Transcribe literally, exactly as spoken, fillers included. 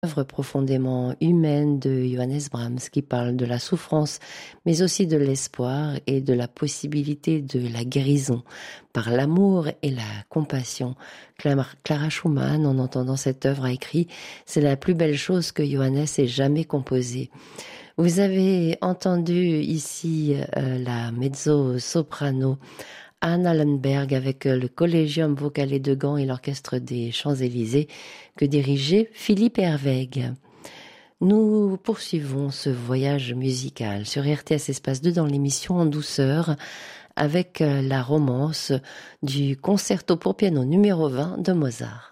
Œuvre profondément humaine de Johannes Brahms qui parle de la souffrance, mais aussi de l'espoir et de la possibilité de la guérison par l'amour et la compassion. Clara Schumann, en entendant cette œuvre, a écrit « C'est la plus belle chose que Johannes ait jamais composée ». Vous avez entendu ici euh, la mezzo-soprano Anna Lundberg avec le Collegium Vocale de Gand et l'Orchestre des Champs-Élysées que dirigeait Philippe Herweg. Nous poursuivons ce voyage musical sur R T S Espace deux dans l'émission En douceur avec la romance du concerto pour piano numéro vingt de Mozart.